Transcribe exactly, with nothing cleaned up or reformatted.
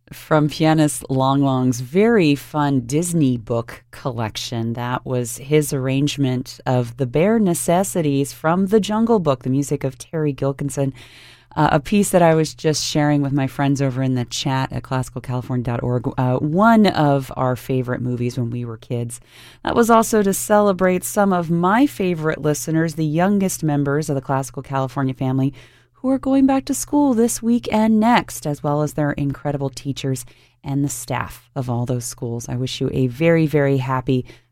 from pianist Long Long's very fun Disney book collection. That was his arrangement of the bare necessities from The Jungle Book, the music of Terry Gilkinson. Uh, a piece that I was just sharing with my friends over in the chat at classical california dot org, uh, one of our favorite movies when we were kids. That was also to celebrate some of my favorite listeners, the youngest members of the Classical California family, who are going back to school this week and next, as well as their incredible teachers and the staff of all those schools. I wish you a very, very happy